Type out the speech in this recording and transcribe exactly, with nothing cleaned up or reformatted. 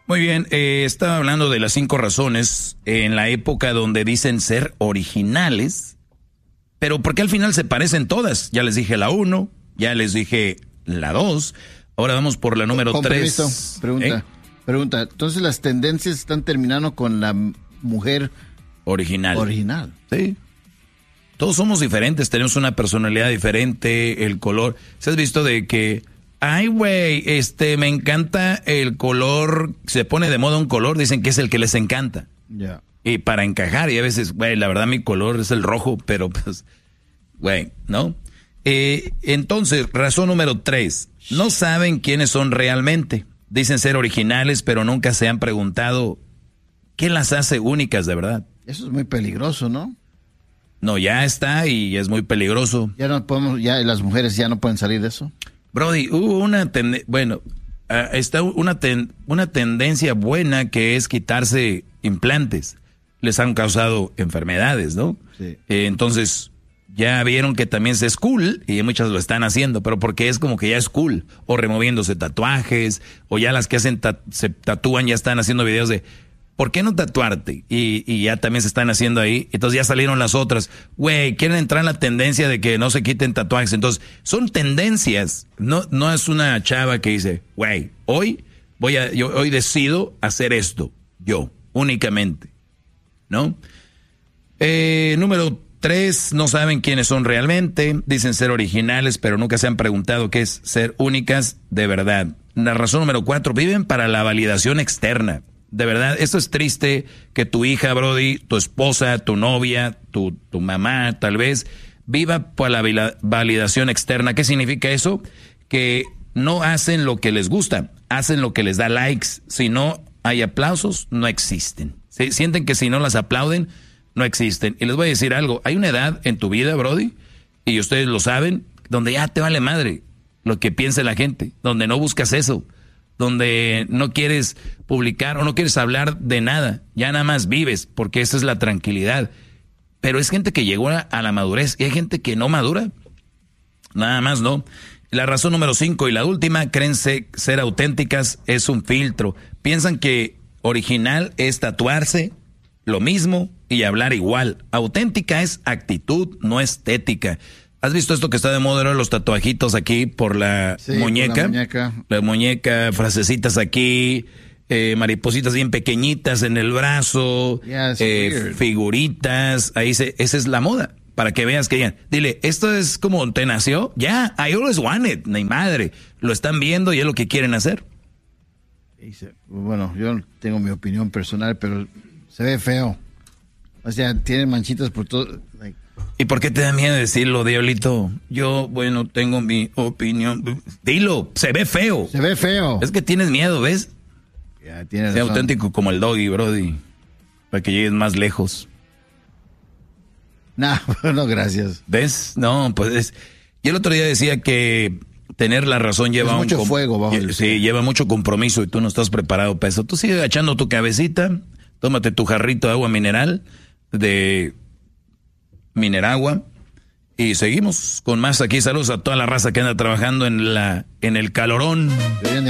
Muy bien, eh, estaba hablando de las cinco razones en la época donde dicen ser originales, pero ¿por qué al final se parecen todas? Ya les dije la uno, ya les dije la dos, ahora vamos por la número con tres. Permiso, pregunta, ¿Eh? pregunta, entonces las tendencias están terminando con la mujer original. Original. Sí. Todos somos diferentes, tenemos una personalidad diferente, el color. ¿Se has visto de que, ay, güey, este, me encanta el color, se pone de moda un color, dicen que es el que les encanta. Ya. Yeah. Y para encajar, y a veces, güey, la verdad mi color es el rojo, pero pues, güey, ¿no? Eh, entonces, razón número tres, no saben quiénes son realmente. Dicen ser originales, pero nunca se han preguntado qué las hace únicas de verdad. Eso es muy peligroso, ¿no? No, ya está y es muy peligroso. Ya no podemos, ya las mujeres ya no pueden salir de eso. Brody, hubo una tendencia, bueno, uh, está una, ten una tendencia buena que es quitarse implantes. Les han causado enfermedades, ¿no? Sí. Eh, entonces, ya vieron que también es cool y muchas lo están haciendo, pero porque es como que ya es cool. O removiéndose tatuajes, o ya las que hacen ta se tatúan ya están haciendo videos de ¿por qué no tatuarte? Y, y ya también se están haciendo ahí. Entonces ya salieron las otras. Güey, quieren entrar en la tendencia de que no se quiten tatuajes. Entonces, son tendencias. No, no es una chava que dice, güey, hoy voy a, yo hoy decido hacer esto. Yo, únicamente. ¿No? Eh, número tres, no saben quiénes son realmente. Dicen ser originales, pero nunca se han preguntado qué es ser únicas de verdad. La razón número cuatro, viven para la validación externa. De verdad, esto es triste que tu hija, Brody, tu esposa, tu novia, tu, tu mamá, tal vez, viva por la validación externa. ¿Qué significa eso? Que no hacen lo que les gusta, hacen lo que les da likes. Si no hay aplausos, no existen. ¿Sí? Sienten que si no las aplauden, no existen. Y les voy a decir algo, hay una edad en tu vida, Brody, y ustedes lo saben, donde ya te vale madre lo que piense la gente, donde no buscas eso, donde no quieres publicar o no quieres hablar de nada, ya nada más vives, porque esa es la tranquilidad. Pero es gente que llegó a, a la madurez y hay gente que no madura, nada más no. La razón número cinco y la última, creen ser, ser auténticas es un filtro. Piensan que original es tatuarse lo mismo y hablar igual. Auténtica es actitud, no estética. ¿Has visto esto que está de moda ahora, los tatuajitos aquí por la sí, muñeca? Por la muñeca. La muñeca, frasecitas aquí, eh, maripositas bien pequeñitas en el brazo, yeah, eh, figuritas, ahí se, esa es la moda. Para que veas que digan, dile, esto es como te nació, ya, yeah, I always wanted, ni madre. Lo están viendo y es lo que quieren hacer. Bueno, yo tengo mi opinión personal, pero se ve feo. O sea, tiene manchitas por todo. Like, ¿y por qué te da miedo decirlo, Diablito? Yo, bueno, tengo mi opinión. Dilo, se ve feo. Se ve feo. Es que tienes miedo, ¿ves? Ya, tienes Sea razón. auténtico como el Doggy, Brody, para que llegues más lejos. No, no, gracias. ¿Ves? No, pues es... Y el otro día decía que tener la razón lleva es un... mucho fuego bajo el... Sí, lleva mucho compromiso y tú no estás preparado para eso. Tú sigue agachando tu cabecita, tómate tu jarrito de agua mineral, de Mineragua, y seguimos con más aquí. Saludos a toda la raza que anda trabajando en la en el calorón.